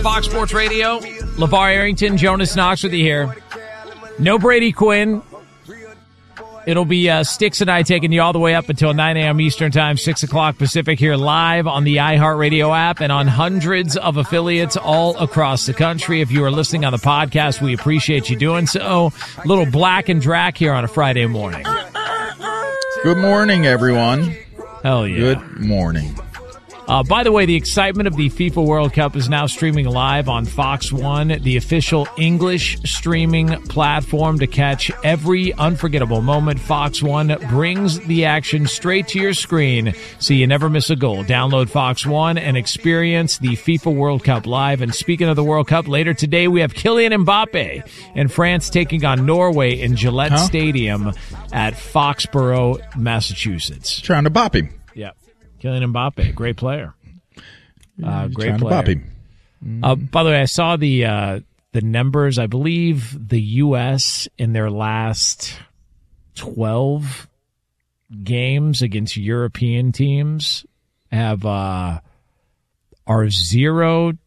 Fox Sports Radio. LeVar Arrington, Jonas Knox with you here. No Brady Quinn. It'll be Sticks and I taking you all the way up until 9 a.m. Eastern Time, 6 o'clock Pacific, here live on the iHeartRadio app and on hundreds of affiliates all across the country. If you are listening on the podcast, we appreciate you doing so. A little Black and Drac here on a Friday morning. Good morning, everyone. Hell yeah. Good morning. By the way, the excitement of the FIFA World Cup is now streaming live on Fox One, the official English streaming platform to catch every unforgettable moment. Fox One brings the action straight to your screen so you never miss a goal. Download Fox One and experience the FIFA World Cup live. And speaking of the World Cup, later today we have Kylian Mbappe and France taking on Norway in Gillette Stadium at Foxborough, Massachusetts. Trying to bop him. Yeah. Kylian Mbappe, great player. Great player. Bop him. By the way, I saw the numbers. I believe the U.S. in their last 12 games against European teams have are 0-10-2,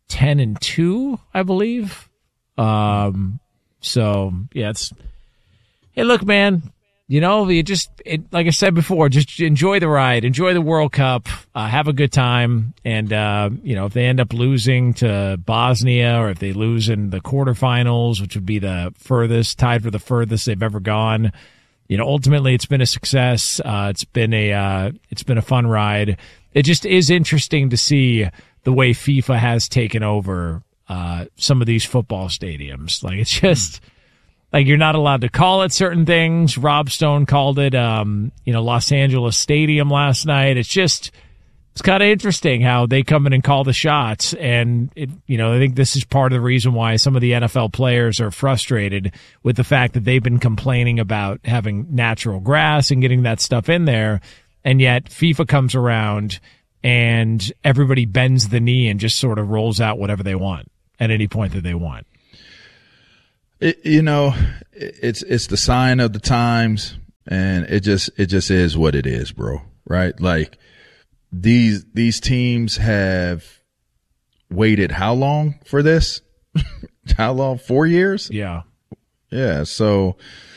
I believe. So yeah, it's hey, look, man. You know, like I said before, just enjoy the ride, enjoy the World Cup, have a good time. And, if they end up losing to Bosnia or if they lose in the quarterfinals, which would be the furthest, tied for the furthest they've ever gone, ultimately it's been a success. It's been a fun ride. It just is interesting to see the way FIFA has taken over, some of these football stadiums. Like, it's just, like, you're not allowed to call it certain things. Rob Stone called it, Los Angeles Stadium last night. It's kind of interesting how they come in and call the shots. And, I think this is part of the reason why some of the NFL players are frustrated with the fact that they've been complaining about having natural grass and getting that stuff in there. And yet FIFA comes around and everybody bends the knee and just sort of rolls out whatever they want at any point that they want. It's the sign of the times, and it just is what it is, bro. Right? Like, these teams have waited how long for this? How long? 4 years? Yeah. Yeah. So,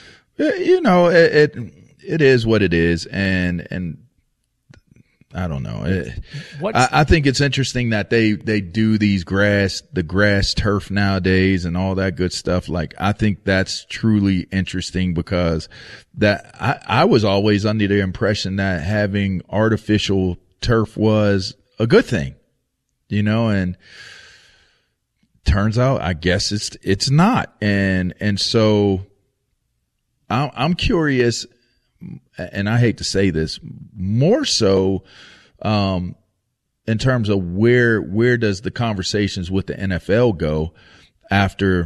it is what it is, and I don't know. I think it's interesting that they do the grass turf nowadays and all that good stuff. Like, I think that's truly interesting because that I was always under the impression that having artificial turf was a good thing, and turns out, I guess it's not. And so I'm curious. And I hate to say this, more so in terms of where does the conversations with the NFL go after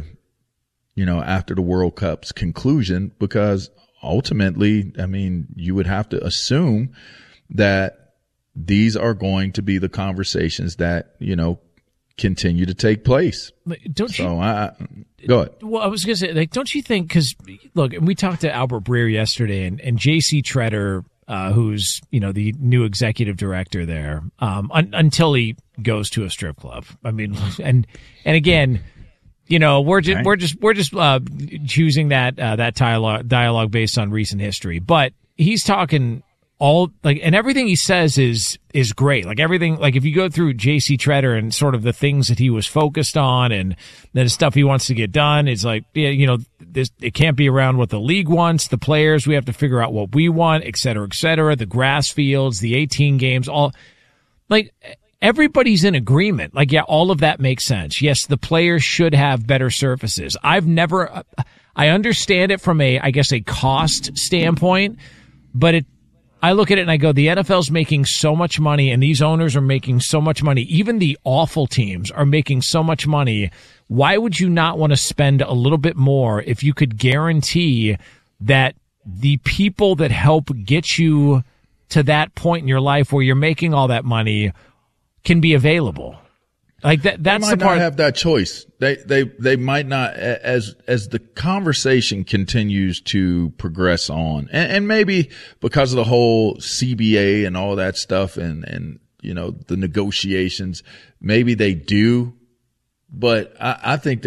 the World Cup's conclusion? Because ultimately, I mean, you would have to assume that these are going to be the conversations that, continue to take place. Go ahead. Well, I was going to say, don't you think, because, look, we talked to Albert Breer yesterday, and J.C. Treader, who's, the new executive director there, until he goes to a strip club. I mean, and again, we're just choosing that dialogue based on recent history, but he's talking and everything he says is great. Like, everything, like, if you go through J.C. Treader and sort of the things that he was focused on and the stuff he wants to get done, it's like, it can't be around what the league wants, the players, we have to figure out what we want, et cetera, the grass fields, the 18 games, all, like, everybody's in agreement. Like, yeah, all of that makes sense. Yes, the players should have better surfaces. I understand it from a cost standpoint, but I look at it and I go, the NFL's making so much money and these owners are making so much money. Even the awful teams are making so much money. Why would you not want to spend a little bit more if you could guarantee that the people that help get you to that point in your life where you're making all that money can be available? Like, that's they might the part. Not have that choice. They might not, as the conversation continues to progress on, and maybe because of the whole CBA and all that stuff, and the negotiations, maybe they do but I think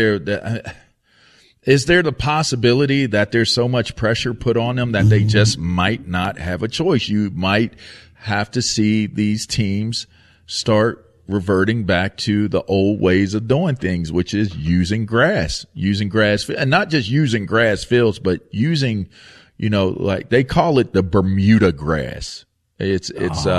is there the possibility that there's so much pressure put on them that they just might not have a choice? You might have to see these teams start reverting back to the old ways of doing things, which is using grass, and not just using grass fields, but using, like they call it the Bermuda grass. It's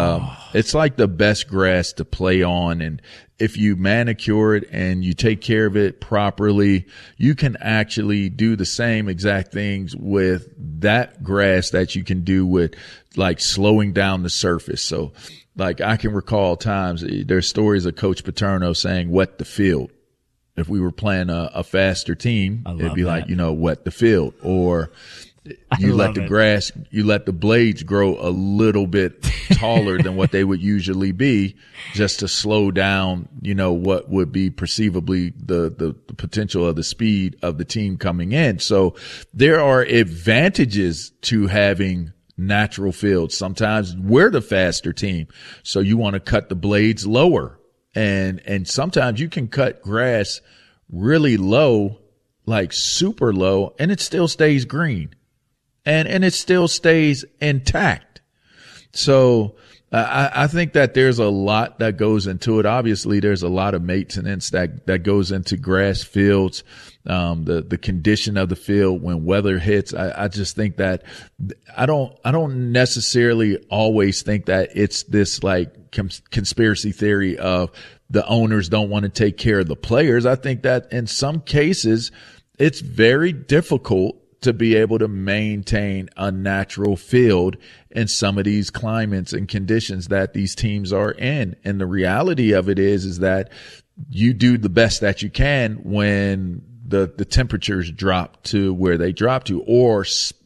like the best grass to play on. And if you manicure it and you take care of it properly, you can actually do the same exact things with that grass that you can do with like slowing down the surface. So like I can recall times there's stories of Coach Paterno saying wet the field. If we were playing a faster team, it'd be like, wet the field, or you let the blades grow a little bit taller than what they would usually be just to slow down, what would be perceivably the potential of the speed of the team coming in. So there are advantages to having natural fields. Sometimes we're the faster team, so you want to cut the blades lower. And sometimes you can cut grass really low, like super low, and it still stays green. And it still stays intact. So I think that there's a lot that goes into it. Obviously, there's a lot of maintenance that goes into grass fields, the condition of the field when weather hits. I just think that I don't necessarily always think that it's this like conspiracy theory of the owners don't want to take care of the players. I think that in some cases, it's very difficult to be able to maintain a natural field in some of these climates and conditions that these teams are in. And the reality of it is that you do the best that you can when the temperatures drop to where they drop to, or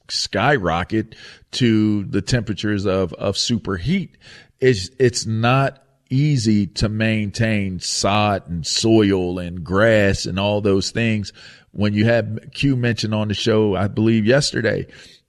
skyrocket to the temperatures of superheat. It's not easy to maintain sod and soil and grass and all those things. When you had Q mentioned on the show, I believe yesterday,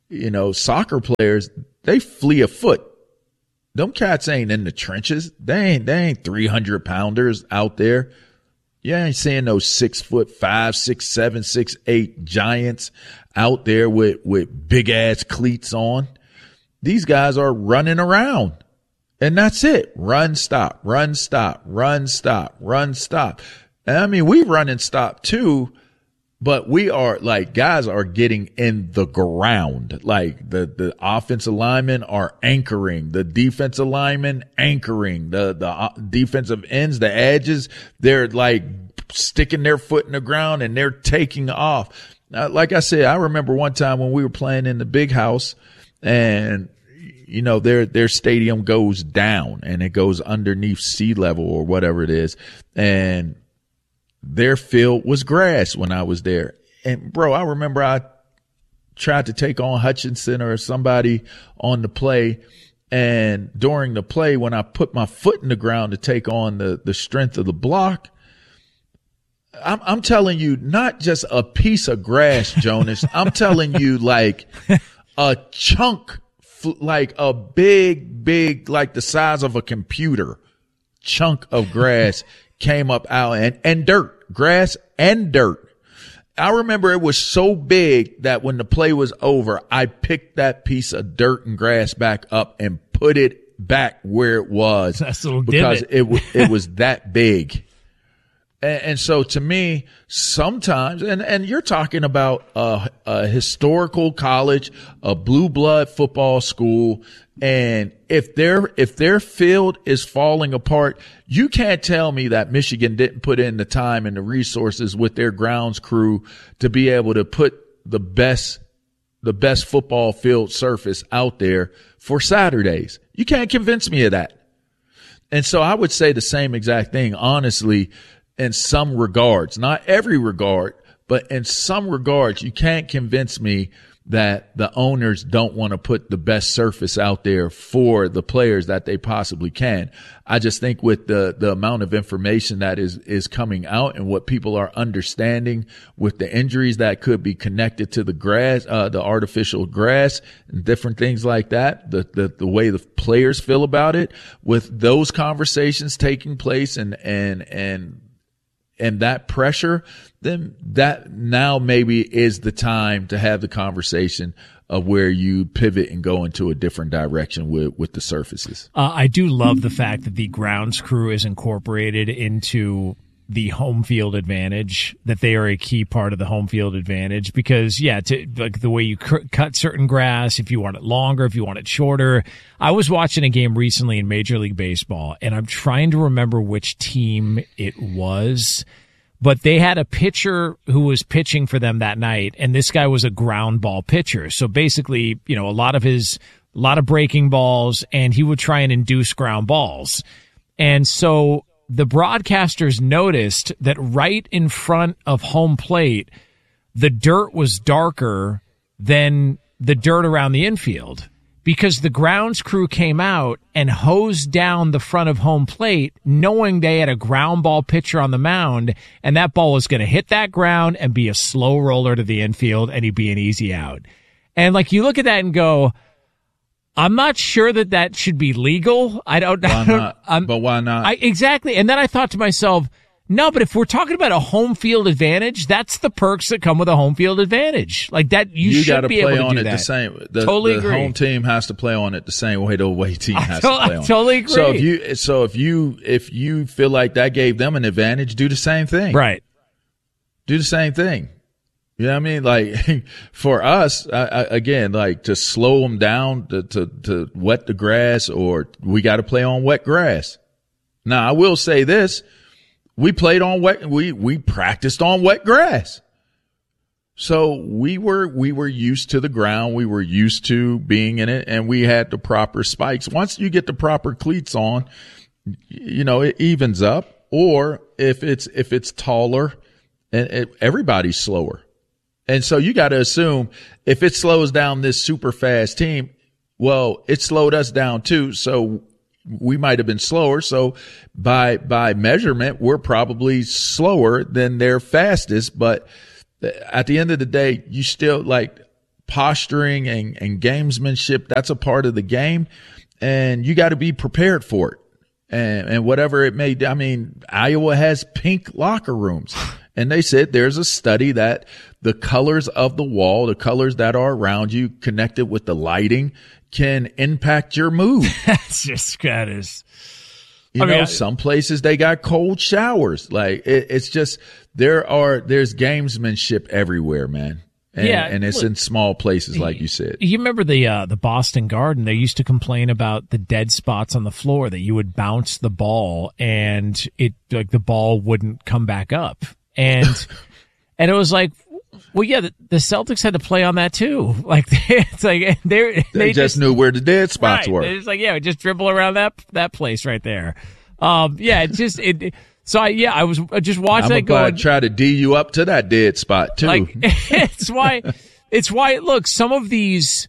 soccer players, they flee afoot. Them cats ain't in the trenches. They ain't 300 pounders out there. You ain't seeing those 6'5", 6'7", 6'8" giants out there with big ass cleats on. These guys are running around. And that's it. Run, stop, run, stop, run, stop, run, stop. And I mean, we run and stop too. But we are like, guys are getting in the ground. Like the offensive linemen are anchoring, the defensive linemen anchoring, the defensive ends, the edges, they're like sticking their foot in the ground and they're taking off. Like I said, I remember one time when we were playing in the big house and, their stadium goes down and it goes underneath sea level or whatever it is. And their field was grass when I was there. And bro, I remember I tried to take on Hutchinson or somebody on the play. And during the play, when I put my foot in the ground to take on the strength of the block, I'm telling you, not just a piece of grass, Jonas. I'm telling you like a chunk, like a big, like the size of a computer chunk of grass came up out and dirt. Grass and dirt. I remember it was so big that when the play was over, I picked that piece of dirt and grass back up and put it back where it was. That's a little because divot. it was that big. And so to me, sometimes, and you're talking about a historical college, a blue blood football school. And if their field is falling apart, you can't tell me that Michigan didn't put in the time and the resources with their grounds crew to be able to put the best football field surface out there for Saturdays. You can't convince me of that. And so I would say the same exact thing, honestly, in some regards, not every regard, but in some regards, you can't convince me that the owners don't want to put the best surface out there for the players that they possibly can. I just think with the amount of information that is coming out and what people are understanding with the injuries that could be connected to the grass, the artificial grass and different things like that, the way the players feel about it, with those conversations taking place and and that pressure, then that now maybe is the time to have the conversation of where you pivot and go into a different direction with the surfaces. I do love the fact that the grounds crew is incorporated into the home field advantage, that they are a key part of the home field advantage, because like the way you cut certain grass, if you want it longer, if you want it shorter. I was watching a game recently in Major League Baseball, and I'm trying to remember which team it was, but they had a pitcher who was pitching for them that night, and this guy was a ground ball pitcher. So basically, a lot of breaking balls, and he would try and induce ground balls. And so the broadcasters noticed that right in front of home plate, the dirt was darker than the dirt around the infield, because the grounds crew came out and hosed down the front of home plate, knowing they had a ground ball pitcher on the mound, and that ball was going to hit that ground and be a slow roller to the infield, and he'd be an easy out. And like, you look at that and go, I'm not sure that should be legal. But why not? Exactly. And then I thought to myself, no, but if we're talking about a home field advantage, that's the perks that come with a home field advantage. Like that, you should be able to do that. You got to play on it the same. Totally agree. The home team has to play on it the same way the away team has to play on it. I totally agree. So if you feel like that gave them an advantage, do the same thing. Right. Do the same thing. You know what I mean? Like, for us, again, like, to slow them down, to wet the grass, or we got to play on wet grass. Now, I will say this. We played on we practiced on wet grass. So we were used to the ground. We were used to being in it, and we had the proper spikes. Once you get the proper cleats on, it evens up. Or if it's taller, and everybody's slower. And so you got to assume if it slows down this super fast team, well, it slowed us down too. So we might have been slower. So by measurement, we're probably slower than their fastest. But at the end of the day, you still, like, posturing and gamesmanship. That's a part of the game, and you got to be prepared for it. And whatever it may be. I mean, Iowa has pink locker rooms. And they said there's a study that the colors of the wall, the colors that are around you, connected with the lighting, can impact your mood. That's just that is. Some places they got cold showers. Like, it's just there's gamesmanship everywhere, man. And it's in small places, like you said. You remember the Boston Garden? They used to complain about the dead spots on the floor, that you would bounce the ball and the ball wouldn't come back up. And it was like, well, yeah, the Celtics had to play on that too. Like, it's like they just knew where the dead spots were. It's like, just dribble around that place right there. So I was just watching that going. Try to D you up to that dead spot too. Like, it's why. Look, some of these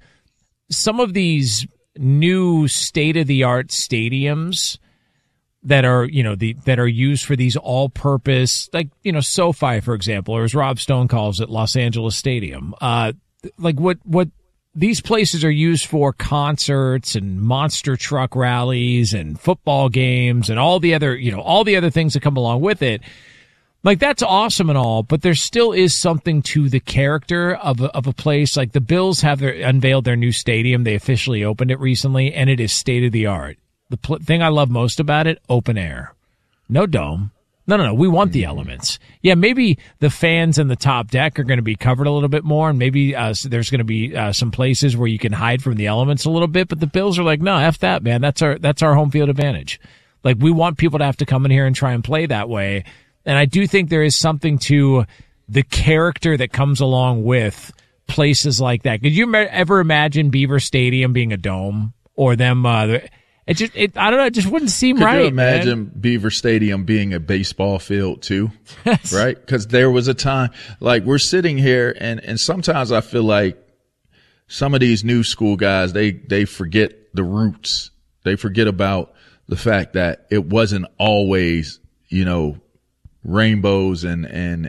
new state of the art stadiums that are, that are used for these all-purpose, like, SoFi, for example, or as Rob Stone calls it, Los Angeles Stadium. Like what these places are used for, concerts and monster truck rallies and football games and all the other things that come along with it. Like, that's awesome and all, but there still is something to the character of a place. Like, the Bills have unveiled their new stadium. They officially opened it recently, and it is state of the art. The thing I love most about it, open air. No dome. No. We want the elements. Yeah, maybe the fans in the top deck are going to be covered a little bit more, and maybe there's going to be some places where you can hide from the elements a little bit, but the Bills are like, no, F that, man. That's our home field advantage. Like, we want people to have to come in here and try and play that way. And I do think there is something to the character that comes along with places like that. Could you ever imagine Beaver Stadium being a dome, or them I don't know. It just wouldn't seem right. Could you imagine Beaver Stadium being a baseball field too? Right? Because there was a time, like, we're sitting here, and sometimes I feel like some of these new school guys, they forget the roots. They forget about the fact that it wasn't always, rainbows and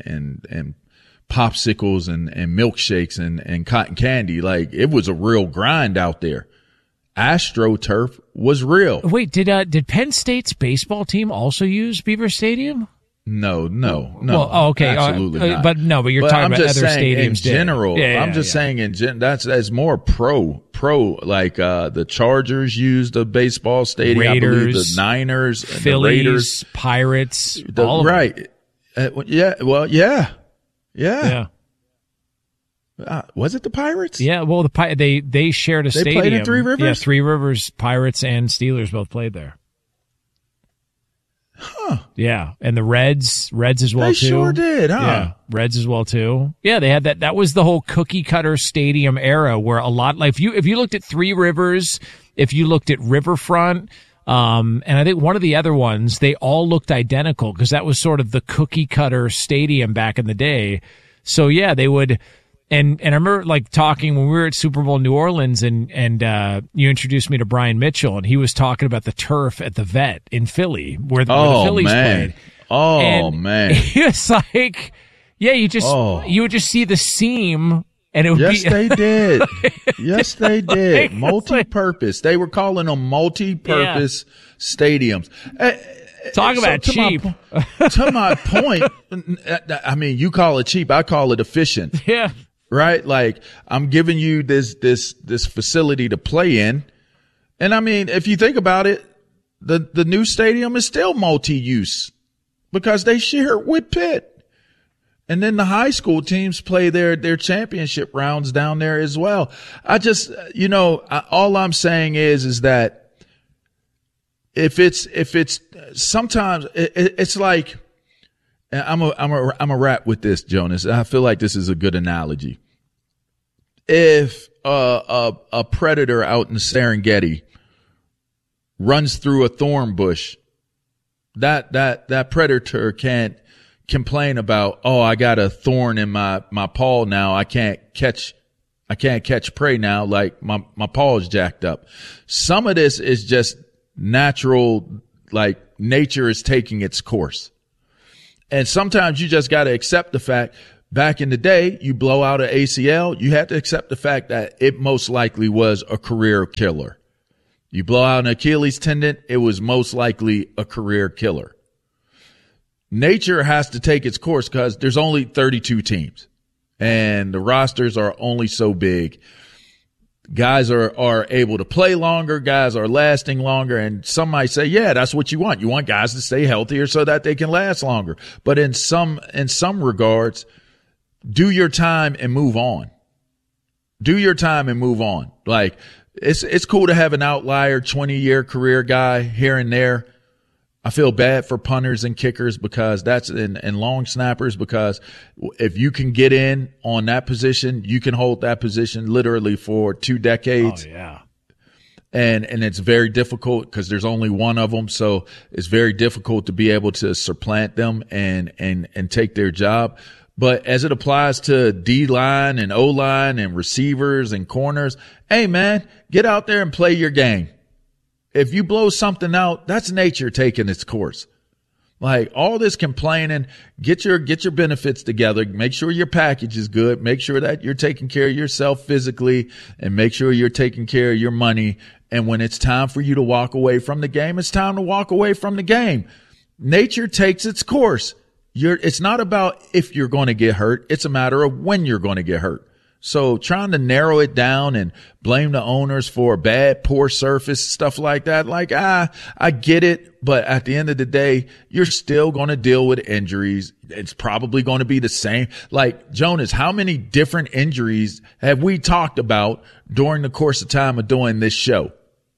popsicles and milkshakes and cotton candy. Like, it was a real grind out there. AstroTurf was real. Wait, did Penn State's baseball team also use Beaver Stadium? No. Well, okay, absolutely not. But you're talking about other stadiums in general. I'm just saying that's more pro. Like the Chargers used a baseball stadium. Raiders, I believe the Niners, Phillies, the Raiders, Pirates, all of right. Yeah. Was it the Pirates? Yeah. Well, they shared a stadium. They played in Three Rivers. Yeah, Three Rivers. Pirates and Steelers both played there. Huh. Yeah, and the Reds as well, too. They sure did, huh? Yeah, Reds as well, too. Yeah, they had that. That was the whole cookie cutter stadium era where a lot, like if you looked at Three Rivers, if you looked at Riverfront, and I think one of the other ones, they all looked identical because that was sort of the cookie cutter stadium back in the day. So yeah, they would. And I remember like talking when we were at Super Bowl New Orleans and you introduced me to Brian Mitchell and he was talking about the turf at the Vet in Philly where the Phillies played. Man. It's like, yeah, you would just see the seam and it would be. They did. Yes, they did. Multi-purpose. They were calling them multi-purpose stadiums. Talk about cheap. To my point, I mean, you call it cheap. I call it efficient. Yeah. Right? Like I'm giving you this facility to play in. And I mean, if you think about it, the new stadium is still multi-use because they share it with Pitt. And then the high school teams play their championship rounds down there as well. I just, all I'm saying is that if it's sometimes it's like, I'm a wrap with this, Jonas. I feel like this is a good analogy. If a predator out in the Serengeti runs through a thorn bush, that predator can't complain about, I got a thorn in my paw now. I can't catch prey now. Like my paw is jacked up. Some of this is just natural, like nature is taking its course. And sometimes you just got to accept the fact, back in the day, you blow out an ACL, you had to accept the fact that it most likely was a career killer. You blow out an Achilles tendon, it was most likely a career killer. Nature has to take its course because there's only 32 teams and the rosters are only so big. Guys are able to play longer. Guys are lasting longer. And some might say, yeah, that's what you want. You want guys to stay healthier so that they can last longer. But in some regards, do your time and move on. Do your time and move on. Like it's cool to have an outlier 20-year career guy here and there. I feel bad for punters and kickers because and long snappers, because if you can get in on that position, you can hold that position literally for 2 decades. Oh, yeah. And it's very difficult because there's only one of them. So it's very difficult to be able to supplant them and take their job. But as it applies to D-line and O-line and receivers and corners, hey, man, get out there and play your game. If you blow something out, that's nature taking its course. Like all this complaining, get your benefits together. Make sure your package is good. Make sure that you're taking care of yourself physically and make sure you're taking care of your money. And when it's time for you to walk away from the game, it's time to walk away from the game. Nature takes its course. It's not about if you're going to get hurt. It's a matter of when you're going to get hurt. So trying to narrow it down and blame the owners for bad, poor surface, stuff like that. Like, I get it. But at the end of the day, you're still going to deal with injuries. It's probably going to be the same. Like, Jonas, how many different injuries have we talked about during the course of time of doing this show?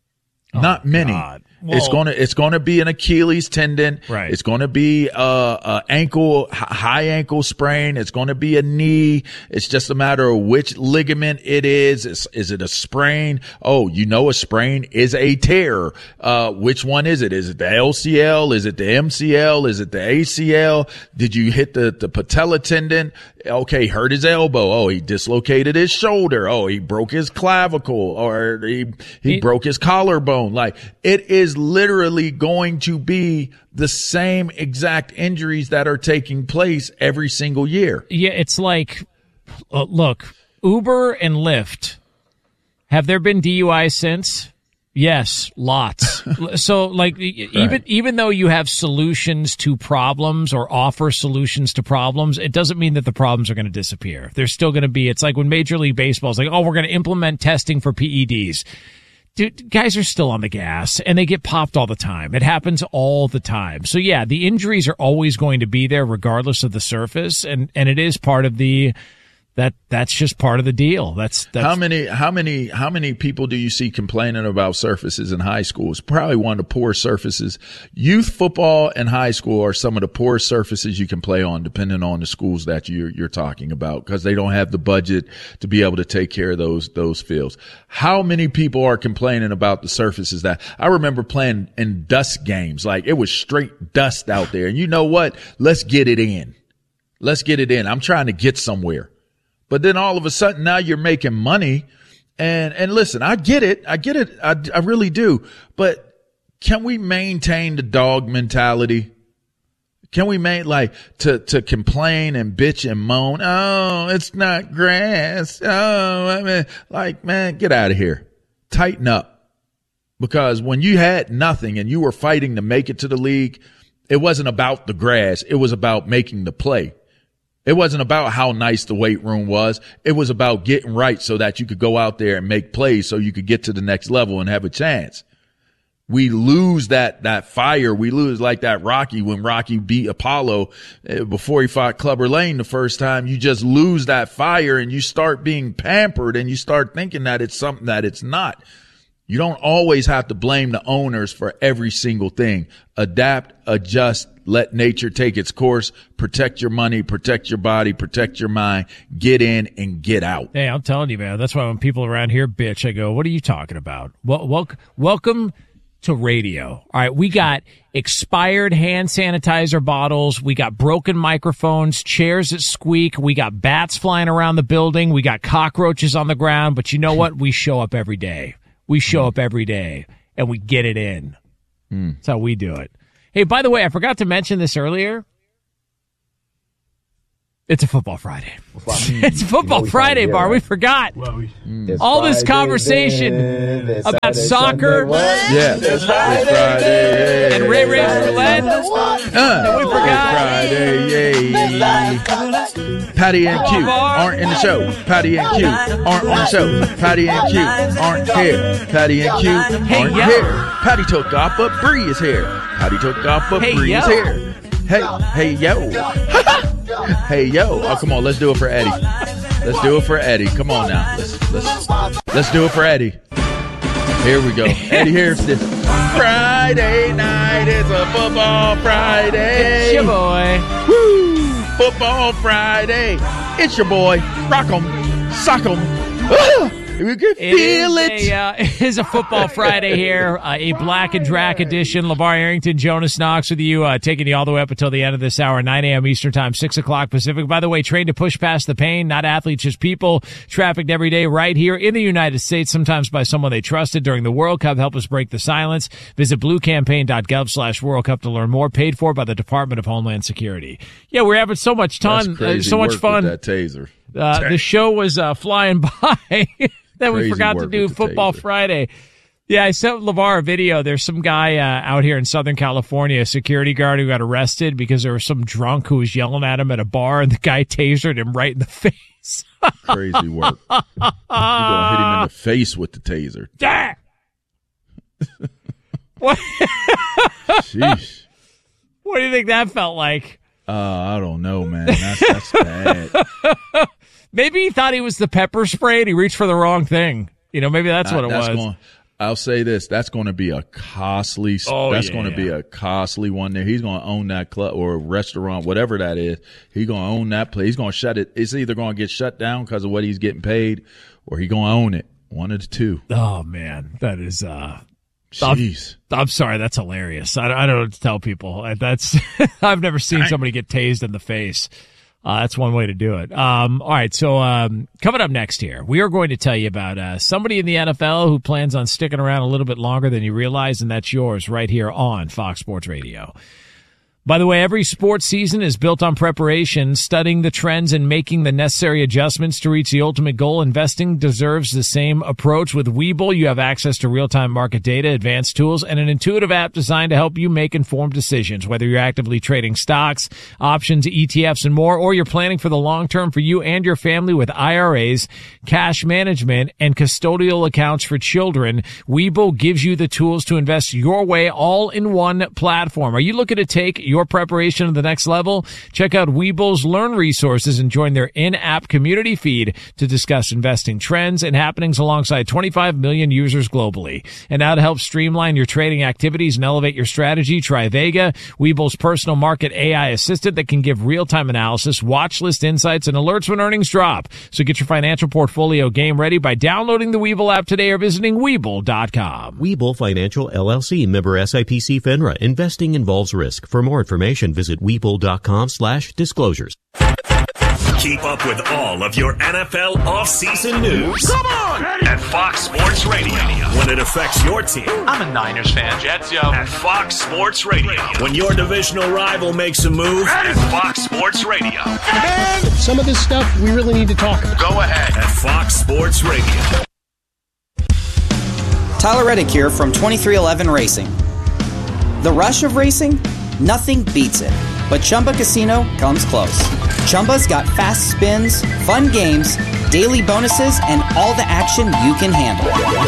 Not many. God. Well, it's gonna be an Achilles tendon. Right. It's gonna be a high ankle sprain. It's gonna be a knee. It's just a matter of which ligament it is. Is it a sprain? Oh, a sprain is a tear. Which one is it? Is it the LCL? Is it the MCL? Is it the ACL? Did you hit the patella tendon? Okay, hurt his elbow. Oh, he dislocated his shoulder. Oh, he broke his clavicle, or he broke his collarbone. Like, it is literally going to be the same exact injuries that are taking place every single year. Yeah, it's like, look, Uber and Lyft, have there been DUIs since? Yes, lots. So like even though you have solutions to problems or offer solutions to problems, it doesn't mean that the problems are going to disappear. They're still going to be, it's like when Major League Baseball is like, oh, we're going to implement testing for PEDs. Dude, guys are still on the gas and they get popped all the time. It happens all the time. So yeah, the injuries are always going to be there regardless of the surface. And it is part of that's just part of the deal. That's how many people do you see complaining about surfaces in high school? It's probably one of the poorest surfaces. Youth football and high school are some of the poorest surfaces you can play on, depending on the schools that you're talking about, because they don't have the budget to be able to take care of those fields. How many people are complaining about the surfaces that I remember playing in dust games? Like it was straight dust out there. And you know what? Let's get it in. I'm trying to get somewhere. But then all of a sudden now you're making money. And listen, I get it. I really do. But can we maintain the dog mentality? Can we to complain and bitch and moan? Oh, it's not grass. Oh, I mean, man, get out of here. Tighten up. Because when you had nothing and you were fighting to make it to the league, it wasn't about the grass. It was about making the play. It wasn't about how nice the weight room was. It was about getting right so that you could go out there and make plays so you could get to the next level and have a chance. We lose that fire. We lose like that Rocky when Rocky beat Apollo before he fought Clubber Lang the first time. You just lose that fire and you start being pampered and you start thinking that it's something that it's not. You don't always have to blame the owners for every single thing. Adapt, adjust, let nature take its course, protect your money, protect your body, protect your mind, get in and get out. Hey, I'm telling you, man, that's why when people around here bitch, I go, what are you talking about? Welcome to radio. All right, we got expired hand sanitizer bottles. We got broken microphones, chairs that squeak. We got bats flying around the building. We got cockroaches on the ground. But you know what? We show up every day. We show up every day and we get it in. That's how we do it. Hey, by the way, I forgot to mention this earlier. It's a Football Friday. It's Football Friday, Bar. We forgot. All this conversation about soccer. Yeah. It's Friday. And Ray Ray's Roulette. And we forgot. Friday, yay. Patty and Q aren't in the show. Patty and Q aren't on the show. Patty and Q aren't here. Patty and Q aren't here. Patty took off, but Bree is here. Patty took off, but Bree is here. Hey, yo. Hey, yo. Oh, come on. Let's do it for Eddie. Let's do it for Eddie. Come on now. Let's do it for Eddie. Here we go. Eddie, here's this. Friday night is a Football Friday. It's your boy. Woo! Football Friday. It's your boy. Rock 'em. Sock 'em. We can feel it. It is a Football Friday here, a Black and Drac edition. LeVar Arrington, Jonas Knox with you, taking you all the way up until the end of this hour, 9 a.m. Eastern Time, 6 o'clock Pacific. By the way, trained to push past the pain, not athletes, just people, trafficked every day right here in the United States, sometimes by someone they trusted during the World Cup. Help us break the silence. Visit bluecampaign.gov/World Cup to learn more. Paid for by the Department of Homeland Security. Yeah, we're having so much fun. So much fun. With that taser. The show was flying by. Then we forgot to do Football Friday. Yeah, I sent LeVar a video. There's some guy out here in Southern California, a security guard who got arrested because there was some drunk who was yelling at him at a bar, and the guy tasered him right in the face. Crazy work. You're going to hit him in the face with the taser. Yeah. What? Sheesh. What do you think that felt like? I don't know, man. That's bad. Maybe he thought he was the pepper spray and he reached for the wrong thing. You know, maybe that's what it was. I'll say this. That's going to be a costly going to be a costly one there. He's going to own that club or restaurant, whatever that is. He's going to own that place. He's going to shut it. It's either going to get shut down because of what he's getting paid or he's going to own it. One of the two. Oh, man. That is jeez. I'm sorry. That's hilarious. I don't know what to tell people. That's I've never seen somebody get tased in the face. That's one way to do it. All right. So, coming up next here, we are going to tell you about, somebody in the NFL who plans on sticking around a little bit longer than you realize, and that's yours right here on Fox Sports Radio. By the way, every sports season is built on preparation, studying the trends and making the necessary adjustments to reach the ultimate goal. Investing deserves the same approach. With Webull, you have access to real-time market data, advanced tools, and an intuitive app designed to help you make informed decisions. Whether you're actively trading stocks, options, ETFs, and more, or you're planning for the long term for you and your family with IRAs, cash management, and custodial accounts for children, Webull gives you the tools to invest your way all in one platform. Are you looking to take your preparation to the next level? Check out Webull's Learn resources and join their in-app community feed to discuss investing trends and happenings alongside 25 million users globally. And now to help streamline your trading activities and elevate your strategy, try Vega, Webull's personal market AI assistant that can give real-time analysis, watch list insights, and alerts when earnings drop. So get your financial portfolio game ready by downloading the Webull app today or visiting Webull.com. Webull Financial LLC, member SIPC FINRA. Investing involves risk. For more information, visit Webull.com/disclosures. Keep up with all of your NFL offseason news. Come on! At Fox Sports Radio. When it affects your team. I'm a Niners fan. Jets, yo. At Fox Sports Radio. When your divisional rival makes a move. At Fox Sports Radio. Man, some of this stuff we really need to talk about. Go ahead. At Fox Sports Radio. Tyler Reddick here from 2311 Racing. The rush of racing? Nothing beats it. But Chumba Casino comes close. Chumba's got fast spins, fun games, daily bonuses, and all the action you can handle.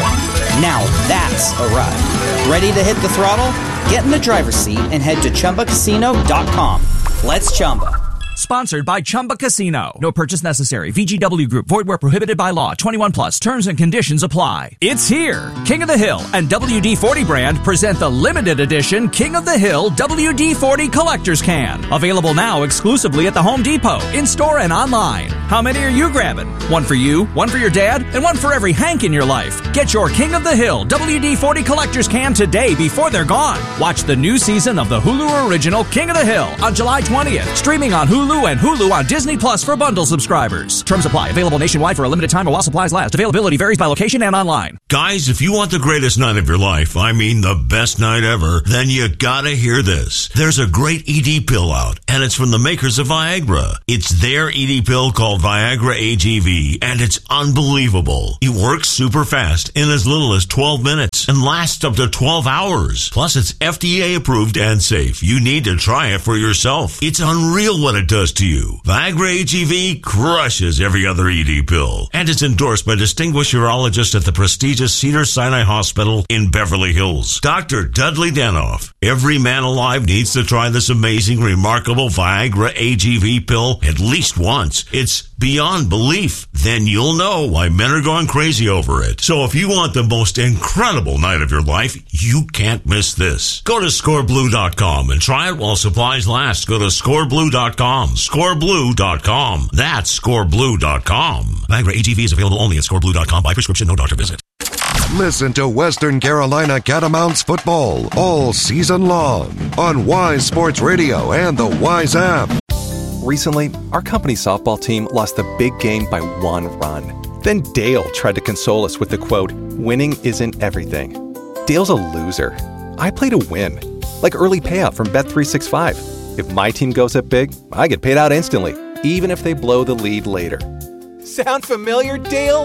Now that's a ride. Ready to hit the throttle? Get in the driver's seat and head to ChumbaCasino.com. Let's Chumba. Sponsored by Chumba Casino. No purchase necessary. VGW Group. Void where prohibited by law. 21 plus. Terms and conditions apply. It's here. King of the Hill and WD-40 brand present the limited edition King of the Hill WD-40 Collector's Can. Available now exclusively at the Home Depot, in-store and online. How many are you grabbing? One for you, one for your dad, and one for every Hank in your life. Get your King of the Hill WD-40 Collector's Can today before they're gone. Watch the new season of the Hulu original King of the Hill on July 20th. Streaming on Hulu and Hulu on Disney Plus for bundle subscribers. Terms apply. Available nationwide for a limited time or while supplies last. Availability varies by location and online. Guys, if you want the greatest night of your life, I mean the best night ever, then you gotta hear this. There's a great ED pill out, and it's from the makers of Viagra. It's their ED pill called Viagra AGV, and it's unbelievable. It works super fast in as little as 12 minutes and lasts up to 12 hours. Plus, it's FDA approved and safe. You need to try it for yourself. It's unreal what it does to you. Viagra AGV crushes every other ED pill, and it's endorsed by distinguished urologist at the prestigious Cedars-Sinai Hospital in Beverly Hills, Dr. Dudley Danoff. Every man alive needs to try this amazing, remarkable Viagra AGV pill at least once. It's beyond belief. Then you'll know why men are going crazy over it. So if you want the most incredible night of your life, you can't miss this. Go to scoreblue.com and try it while supplies last. Go to scoreblue.com. Scoreblue.com. That's scoreblue.com. Viagra AGV is available only at scoreblue.com by prescription, no doctor visit. Listen to Western Carolina Catamounts football all season long on Wise Sports Radio and the Wise app. Recently, our company's softball team lost the big game by 1 run. Then Dale tried to console us with the quote, "Winning isn't everything." Dale's a loser. I play to win, like early payout from Bet365. If my team goes up big, I get paid out instantly, even if they blow the lead later. Sound familiar, Dale?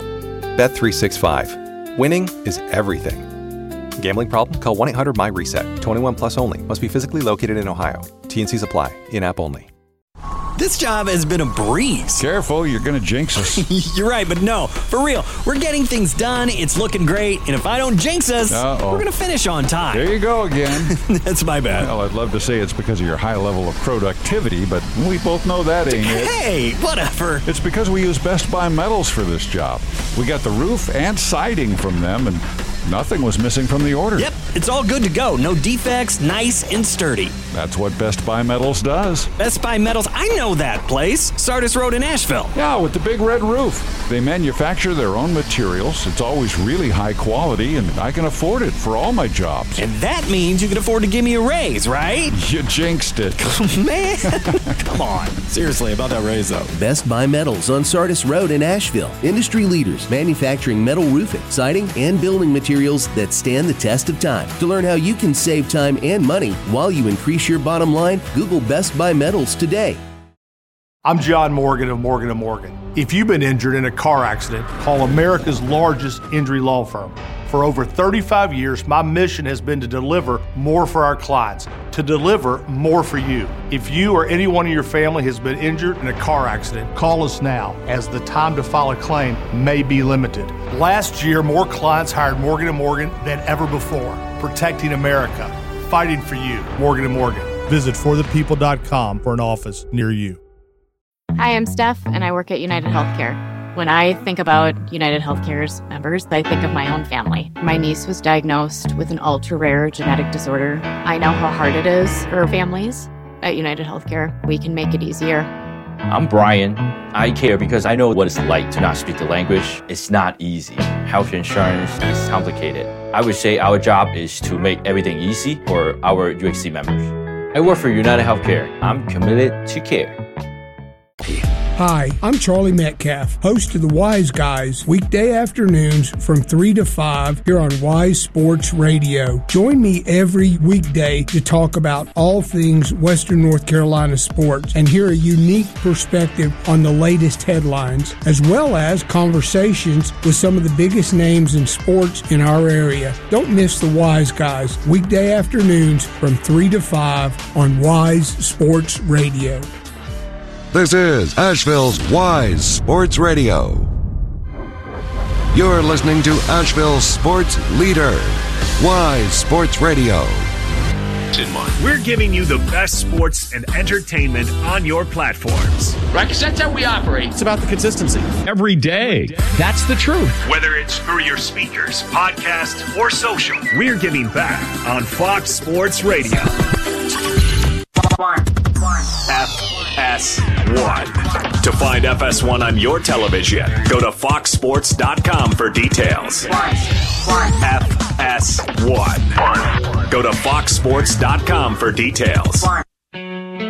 Bet365. Winning is everything. Gambling problem? Call 1-800-MY-RESET. 21 plus only. Must be physically located in Ohio. T&Cs apply. In-app only. This job has been a breeze. Careful, you're going to jinx us. You're right, but no, for real. We're getting things done. It's looking great. And if I don't jinx us, we're going to finish on time. There you go again. That's my bad. Well, I'd love to say it's because of your high level of productivity, but we both know that ain't it. Hey, whatever. It's because we use Best Buy Metals for this job. We got the roof and siding from them, and nothing was missing from the order. Yep, it's all good to go. No defects, nice and sturdy. That's what Best Buy Metals does. Best Buy Metals, I know that place. Sardis Road in Asheville. Yeah, with the big red roof. They manufacture their own materials. It's always really high quality, and I can afford it for all my jobs. And that means you can afford to give me a raise, right? You jinxed it. Man, come on. Seriously, about that raise, though. Best Buy Metals on Sardis Road in Asheville. Industry leaders manufacturing metal roofing, siding, and building materials that stand the test of time. To learn how you can save time and money while you increase Increase your bottom line. Google Best Buy Metals today. I'm John Morgan of Morgan & Morgan. If you've been injured in a car accident, call America's largest injury law firm. For over 35 years, my mission has been to deliver more for our clients, to deliver more for you. If you or anyone in your family has been injured in a car accident, call us now, as the time to file a claim may be limited. Last year, more clients hired Morgan & Morgan than ever before, protecting America, fighting for you. Morgan & Morgan. Visit forthepeople.com for an office near you. Hi, I'm Steph, and I work at United Healthcare. When I think about United Healthcare's members, I think of my own family. My niece was diagnosed with an ultra-rare genetic disorder. I know how hard it is for families. At United Healthcare, we can make it easier. I'm Brian. I care because I know what it's like to not speak the language. It's not easy. Health insurance is complicated. I would say our job is to make everything easy for our UHC members. I work for United Healthcare. I'm committed to care. Hi, I'm Charlie Metcalf, host of the Wise Guys, weekday afternoons from 3 to 5 here on Wise Sports Radio. Join me every weekday to talk about all things Western North Carolina sports and hear a unique perspective on the latest headlines, as well as conversations with some of the biggest names in sports in our area. Don't miss the Wise Guys, weekday afternoons from 3 to 5 on Wise Sports Radio. This is Asheville's Wise Sports Radio. You're listening to Asheville's sports leader, Wise Sports Radio. We're giving you the best sports and entertainment on your platforms. Right, because that's how we operate. It's about the consistency. Every day. That's the truth. Whether it's through your speakers, podcast, or social, we're giving back on Fox Sports Radio. FS1. To find FS1 on your television, go to foxsports.com for details. FS1. Go to foxsports.com for details.